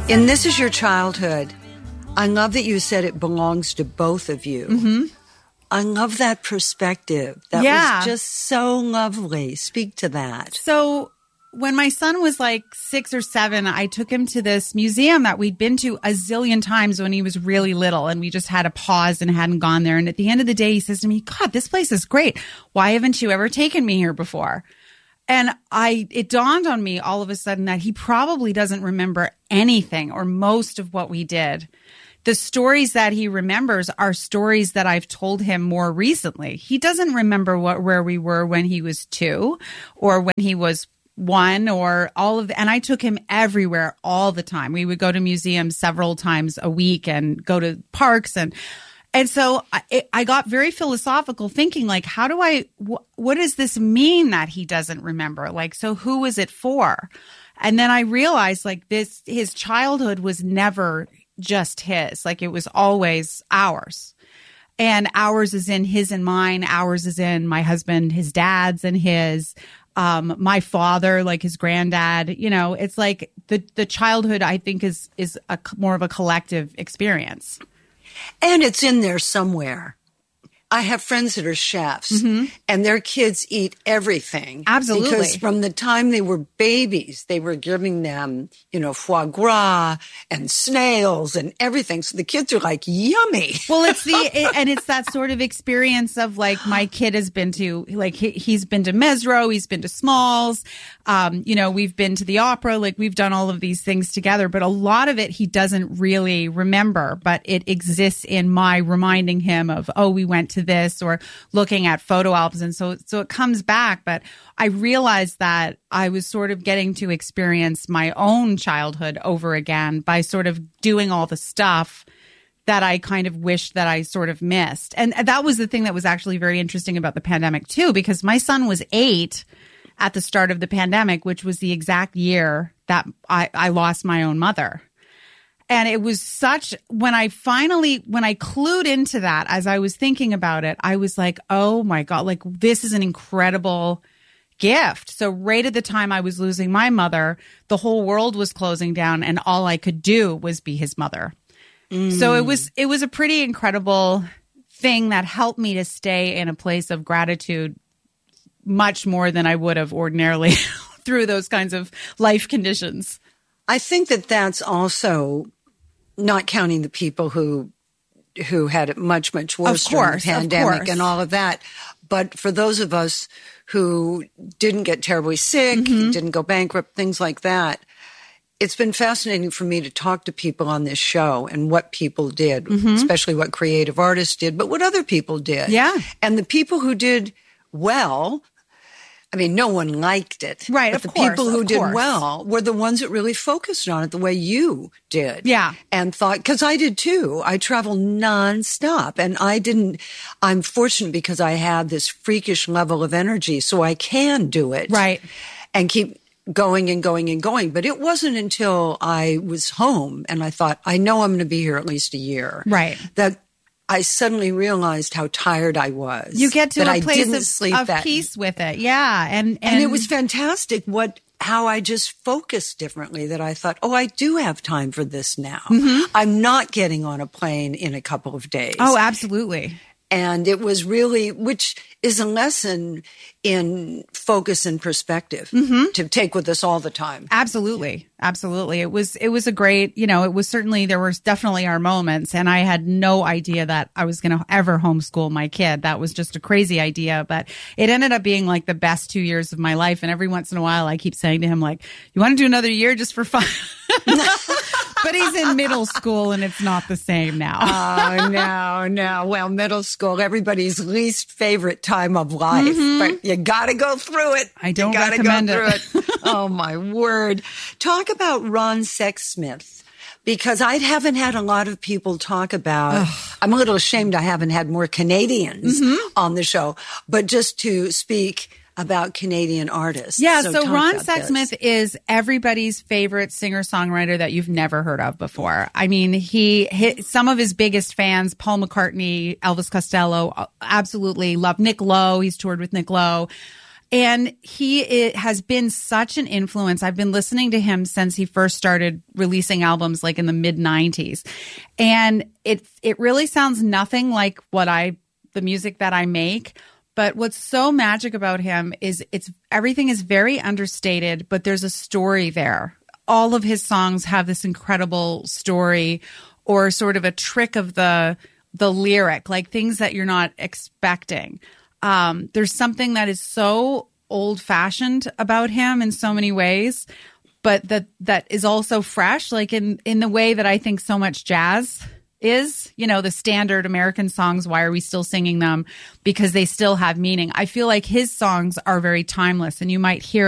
And this is your childhood. I love that you said it belongs to both of you. Mm-hmm. I love that perspective. That was just so lovely. Speak to that. So when my son was like 6 or 7, I took him to this museum that we'd been to a zillion times when he was really little, and we just had a pause and hadn't gone there. And at the end of the day, he says to me, God, this place is great. Why haven't you ever taken me here before? And it dawned on me all of a sudden that he probably doesn't remember anything or most of what we did. The stories that he remembers are stories that I've told him more recently. He doesn't remember where we were when he was 2 or when he was 1 or and I took him everywhere all the time. We would go to museums several times a week and go to parks and so I got very philosophical thinking, like, what does this mean that he doesn't remember? Like, so who is it for? And then I realized, like, his childhood was never just his. Like, it was always ours. And ours is in his and mine. Ours is in my husband, his dad's and his, my father, like his granddad. You know, it's like the childhood, I think, is more of a collective experience. And it's in there somewhere. I have friends that are chefs, and their kids eat everything. Absolutely. Because from the time they were babies, they were giving them, foie gras and snails and everything. So the kids are like, yummy. Well, it's that sort of experience of, like, my kid has been to, like, he's been to Mesro, he's been to Smalls, we've been to the opera, like, we've done all of these things together, but a lot of it he doesn't really remember, but it exists in my reminding him of, oh, we went to this, or looking at photo albums. And so it comes back. But I realized that I was sort of getting to experience my own childhood over again by sort of doing all the stuff that I kind of wished that I sort of missed. And that was the thing that was actually very interesting about the pandemic too, because my son was 8 at the start of the pandemic, which was the exact year that I lost my own mother. And it was when I clued into that, as I was thinking about it, I was like, oh my God, like, this is an incredible gift. So right at the time I was losing my mother, the whole world was closing down and all I could do was be his mother. So it was a pretty incredible thing that helped me to stay in a place of gratitude much more than I would have ordinarily through those kinds of life conditions. I think that that's also not counting the people who had it much, much worse during the pandemic and all of that. But for those of us who didn't get terribly sick, didn't go bankrupt, things like that, it's been fascinating for me to talk to people on this show and what people did, especially what creative artists did, but what other people did. Yeah. And the people who did well, I mean, no one liked it. Right, but of the course, people who of did course. well were the ones that really focused on it the way you did. Yeah. And thought, because I did too. I traveled nonstop and I'm fortunate because I had this freakish level of energy, so I can do it. Right. And keep going and going and going. But it wasn't until I was home and I thought, I know I'm going to be here at least a year. Right. That I suddenly realized how tired I was. You get to a place of that peace with it. Yeah. And it was fantastic how I just focused differently, that I thought, oh, I do have time for this now. I'm not getting on a plane in a couple of days. Oh, absolutely. And it was really, which is a lesson in focus and perspective to take with us all the time. Absolutely. Absolutely. It was a great, it was certainly, there was definitely our moments, and I had no idea that I was going to ever homeschool my kid. That was just a crazy idea, but it ended up being like the best 2 years of my life. And every once in a while I keep saying to him, like, you want to do another year just for fun? But he's in middle school and it's not the same now. Oh, no. Well, middle school, everybody's least favorite time of life, but you got to go through it. I don't recommend it. Oh, my word. Talk about Ron Sexsmith, because I haven't had a lot of people talk about, I'm a little ashamed I haven't had more Canadians on the show, but just to speak about Canadian artists. Yeah, so Ron Sexsmith is everybody's favorite singer-songwriter that you've never heard of before. I mean, some of his biggest fans, Paul McCartney, Elvis Costello, absolutely love Nick Lowe. He's toured with Nick Lowe. And he has been such an influence. I've been listening to him since he first started releasing albums like in the mid 90s. And it really sounds nothing like the music that I make. But what's so magic about him is everything is very understated, but there's a story there. All of his songs have this incredible story or sort of a trick of the lyric, like things that you're not expecting. There's something that is so old-fashioned about him in so many ways, but that is also fresh, like in the way that I think so much jazz is. The standard American songs, why are we still singing them? Because they still have meaning. I feel like his songs are very timeless, and you might hear